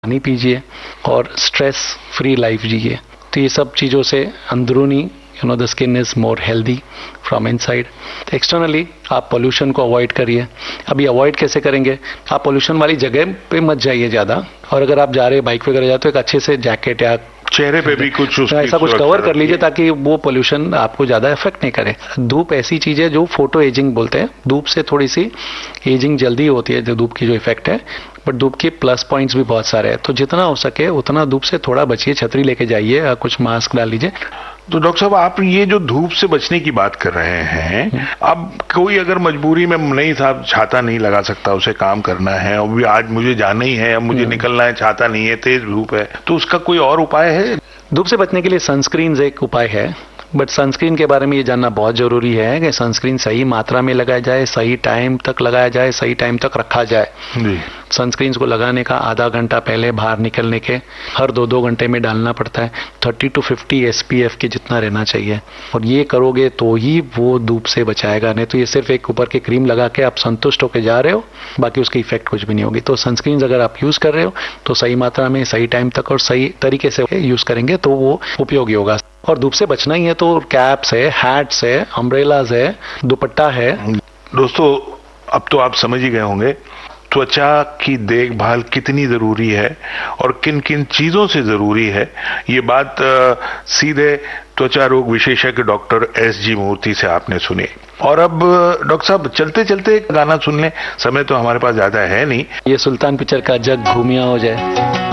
पानी पीजिए और स्ट्रेस फ्री लाइफ जिए। तो ये सब चीज़ों से अंदरूनी the skin is more healthy from inside. Externally आप पोल्यूशन को अवॉइड करिए। अभी अवॉइड कैसे करेंगे? आप पोल्यूशन वाली जगह पे मत जाइए ज़्यादा, और अगर आप जा रहे बाइक वगैरह जाते हो एक अच्छे से जैकेट या चेहरे पे भी कुछ ऐसा कुछ कवर कर लीजिए ताकि वो पोल्यूशन आपको ज्यादा इफेक्ट नहीं करे। धूप ऐसी चीज है जो फोटो एजिंग बोलते हैं, धूप से थोड़ी सी एजिंग जल्दी होती है, जो धूप की जो इफेक्ट है, बट धूप के प्लस पॉइंट्स भी बहुत सारे हैं। तो जितना हो सके उतना धूप से थोड़ा बचिए, छतरी लेके जाइए या कुछ मास्क डाल लीजिए। तो डॉक्टर साहब, आप ये जो धूप से बचने की बात कर रहे हैं, अब कोई अगर मजबूरी में नहीं साहब छाता नहीं लगा सकता, उसे काम करना है, और भी आज मुझे जाना ही है, अब मुझे निकलना है, छाता नहीं है, तेज धूप है, तो उसका कोई और उपाय है? धूप से बचने के लिए सनस्क्रीन एक उपाय है, बट सनस्क्रीन के बारे में ये जानना बहुत जरूरी है कि सनस्क्रीन सही मात्रा में लगाया जाए, सही टाइम तक लगाया जाए, सही टाइम तक रखा जाए। सनस्क्रीन को लगाने का आधा घंटा पहले बाहर निकलने के हर 2-2 घंटे में डालना पड़ता है। 30 to 50 SPF के जितना रहना चाहिए, और ये करोगे तो ही वो धूप से बचाएगा। नहीं तो ये सिर्फ एक ऊपर के क्रीम लगा के आप संतुष्ट होकर जा रहे हो, बाकी उसकी इफेक्ट कुछ भी नहीं होगी। तो सनस्क्रीन अगर आप यूज कर रहे हो तो सही मात्रा में, सही टाइम तक और सही तरीके से यूज करेंगे तो वो उपयोगी होगा। और धूप से बचना ही है तो कैप्स है, हैट्स है, अम्ब्रेलाज है, दुपट्टा है। दोस्तों, अब तो आप समझ ही गए होंगे त्वचा की देखभाल कितनी जरूरी है और किन किन चीजों से जरूरी है। ये बात सीधे त्वचा रोग विशेषज्ञ डॉक्टर SG मूर्ति से आपने सुनी। और अब डॉक्टर साहब, चलते चलते गाना सुन लें, समय तो हमारे पास ज्यादा है नहीं। ये सुल्तान पिक्चर का जग घूमिया हो जाए।